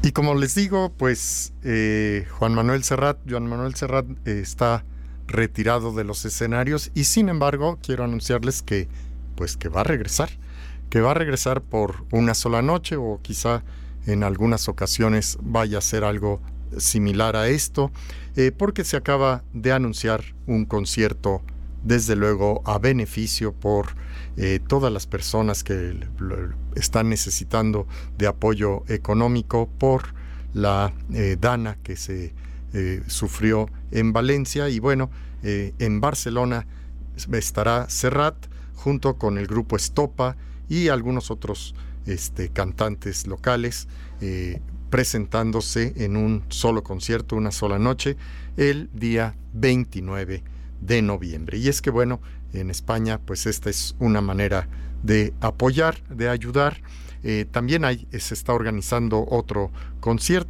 Y como les digo, pues Joan Manuel Serrat está retirado de los escenarios y sin embargo quiero anunciarles que va a regresar por una sola noche o quizá en algunas ocasiones vaya a ser algo similar a esto, porque se acaba de anunciar un concierto, desde luego a beneficio por todas las personas que están necesitando de apoyo económico por la dana que se sufrió en Valencia. Y bueno, en Barcelona estará Serrat junto con el grupo Estopa y algunos otros cantantes locales, presentándose en un solo concierto, una sola noche, el día 29 de noviembre. Y es que bueno, en España pues esta es una manera de apoyar, de ayudar. También se está organizando otro concierto